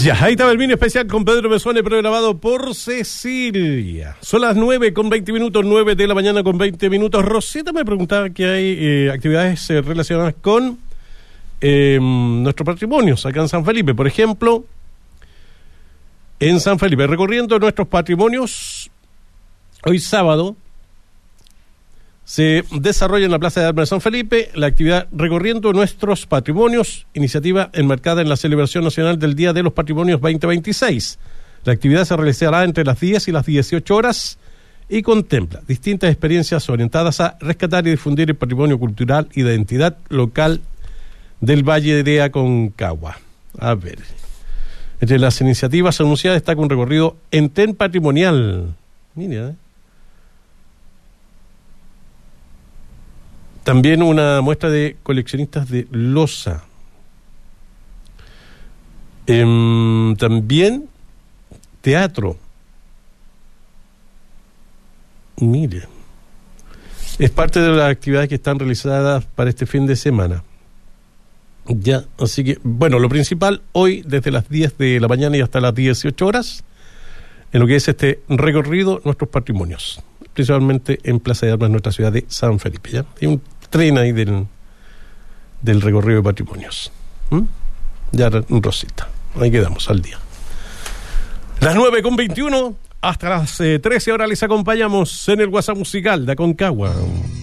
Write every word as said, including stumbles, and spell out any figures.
Ya, ahí estaba el mini especial con Pedro Besone, programado por Cecilia. Son las nueve con veinte minutos, nueve de la mañana con veinte minutos. Rosita me preguntaba que hay eh, actividades eh, relacionadas con eh, nuestros patrimonios acá en San Felipe. Por ejemplo, en San Felipe, recorriendo nuestros patrimonios, hoy sábado se desarrolla en la Plaza de Armas de San Felipe la actividad Recorriendo Nuestros Patrimonios, iniciativa enmarcada en la celebración nacional del Día de los Patrimonios veinte veintiséis. La actividad se realizará entre las diez y las dieciocho horas y contempla distintas experiencias orientadas a rescatar y difundir el patrimonio cultural y de identidad local del Valle de Aconcagua. A ver, entre las iniciativas anunciadas destaca un recorrido en tren patrimonial. Mira, ¿eh? También una muestra de coleccionistas de loza. Eh, también teatro. Mire, es parte de las actividades que están realizadas para este fin de semana. Ya, así que, bueno, lo principal hoy desde las diez de la mañana y hasta las dieciocho horas, en lo que es este recorrido, nuestros patrimonios, principalmente en Plaza de Armas, nuestra ciudad de San Felipe. ¿Ya? Hay un tren ahí del, del recorrido de patrimonios. ¿Mm? Ya, Rosita, ahí quedamos al día. Las nueve con veintiuno, hasta las eh, trece horas les acompañamos en el WhatsApp musical de Aconcagua.